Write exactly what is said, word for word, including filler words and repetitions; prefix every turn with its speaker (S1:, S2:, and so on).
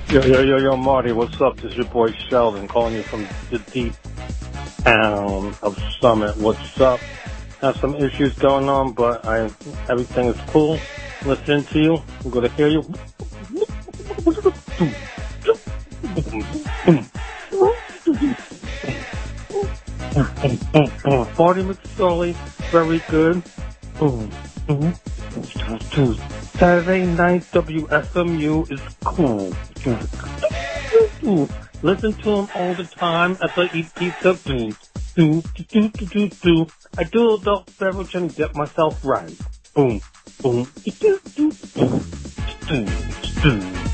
S1: Yo, yo, yo, yo, Marty, what's up? This is your boy Sheldon calling you from the deep town of Summit. What's up? Have some issues going on, but I everything is cool. Listening to you. I'm going to hear you. Marty McSorley, very good. Saturday night W S M U is cool. Listen to him all the time as I eat pizza. Do, do, do, do, do, do. I do a adult beverage and get myself right. Boom, boom, do, do, do, do, do.